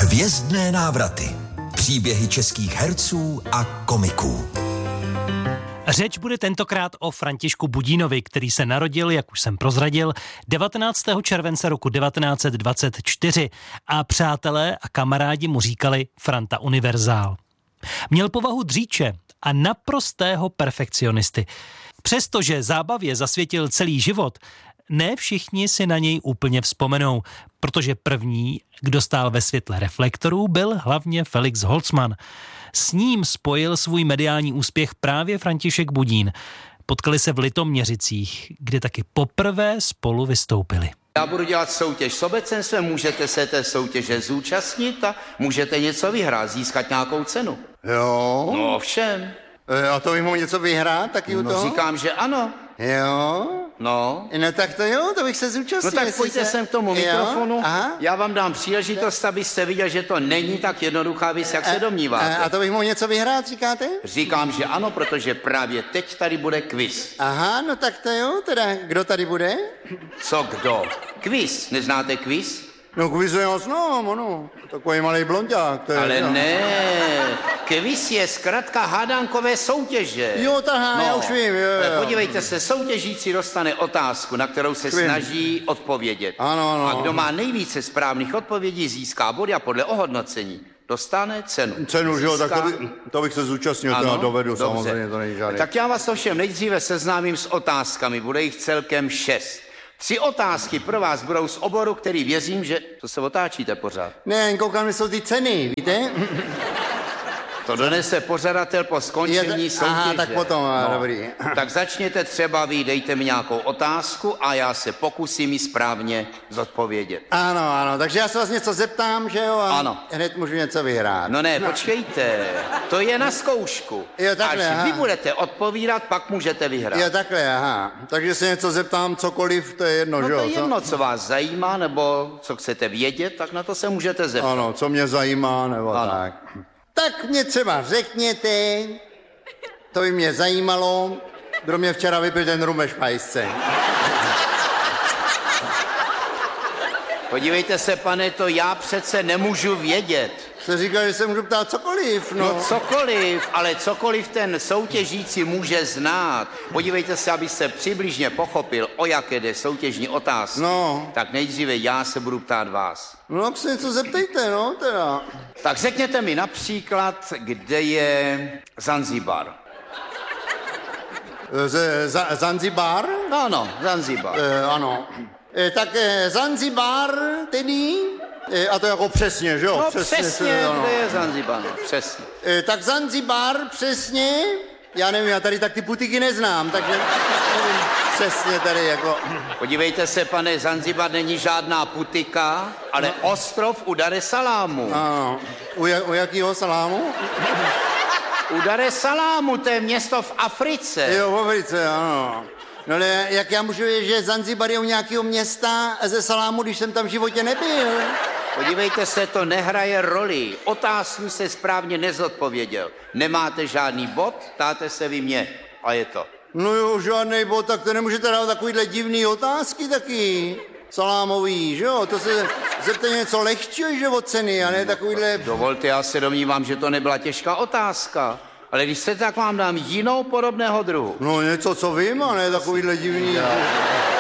Hvězdné návraty. Příběhy českých herců a komiků. Řeč bude tentokrát o Františku Budínovi, který se narodil, jak už jsem prozradil, 19. července roku 1924 a přátelé a kamarádi mu říkali Franta Univerzál. Měl povahu dříče a naprostého perfekcionisty. Přestože zábavě zasvětil celý život, ne všichni si na něj úplně vzpomenou, protože první, kdo stál ve světle reflektorů, byl hlavně Felix Holzmann. S ním spojil svůj mediální úspěch právě František Budín. Potkali se v Litoměřicích, kde taky poprvé spolu vystoupili. Já budu dělat soutěž s obecenstvem, můžete se té soutěže zúčastnit a můžete něco vyhrát, získat nějakou cenu. Jo? No ovšem. A to bych mohl něco vyhrát taky u toho? Říkám, že ano. Jo? No. No tak to jo, to bych se zúčastnil. No tak pojďte sem k tomu mikrofonu. Aha. Já vám dám příležitost, abyste viděl, že to není tak jednoduchá věc, jak se domníváte. A to bych mohl něco vyhrát, říkáte? Říkám, že ano, protože právě teď tady bude quiz. Aha, no tak to jo, teda kdo tady bude? Co kdo? Quiz. Neznáte quiz? No quiz já znám, ano. Takový malý blonďák. To je, Ale no. ne, quiz je zkrátka hádankové soutěže. Jo, tahá, já už vím. Jo. Podívejte se, soutěžící dostane otázku, na kterou se snaží odpovědět. Ano. A kdo má nejvíce správných odpovědí, získá body a podle ohodnocení dostane cenu. Cenu, že jo, tak to bych se zúčastnil, to já dovedu, dobře. samozřejmě, to není žádný. Tak já vás ovšem nejdříve seznámím s otázkami, bude jich celkem 6. 3 otázky pro vás budou z oboru, který věřím, že... To se otáčíte pořád. Ne, koukám, že jsou ty ceny, víte? To donese pořadatel po skončení soutěže. Aha, tak potom, dobrý. Tak začněte třeba vy, dejte mi nějakou otázku a já se pokusím ji správně zodpovědět. Ano, takže já se vás něco zeptám, že jo? A ano. Hned můžu něco vyhrát. No ne, počkejte, to je na zkoušku. Jo, takhle, až vy budete odpovídat, pak můžete vyhrát. Jo, takhle, aha. Takže se něco zeptám, cokoliv, to je jedno, že jo? No to je jedno, co vás zajímá, nebo co chcete vědět, tak na to se můžete zeptat. Ano, co mě zajímá, nebo ano. tak. Tak mě třeba řekněte, to by mě zajímalo, kdo mě včera vypil ten rum ve špajsce. Podívejte se, pane, to já přece nemůžu vědět. Jste říkal, že se můžu ptát cokoliv, no. No cokoliv, ale cokoliv ten soutěžící může znát. Podívejte se, abyste přibližně pochopil, o jaké jde soutěžní otázky. No. Tak nejdříve já se budu ptát vás. No, tak se něco zeptejte, no, teda. Tak řekněte mi například, kde je Zanzibar. Zanzibar? Ano, Zanzibar. Ano. Tak Zanzibar tedy, a to jako přesně, že jo? No přesně, kde je Zanzibar, no, přesně. Tak Zanzibar přesně, já nevím, já tady tak ty putiky neznám, takže nevím přesně tady jako... Podívejte se, pane, Zanzibar není žádná putika, ale ostrov u Dar es Salamu. Ano. U jakýho salámu? U Dar es Salamu, to je město v Africe. Jo, v Africe, ano. No ale jak já můžu vědět, že Zanzibar je u nějakého města ze salámu, když jsem tam v životě nebyl? Podívejte se, to nehraje roli. Otázku se správně nezodpověděl. Nemáte žádný bod, ptáte se vy mě. A je to. No jo, žádnej bod, tak to nemůžete dávat takovýhle divný otázky taky. Salámový, že jo? To se zeptej něco lehčího, že od ceny, a ne takovýhle... Dovolte, já se domnívám, že to nebyla těžká otázka. Ale když chcete, tak vám dám jinou podobného druhu. No něco, co vím, a ne takovýhle divný...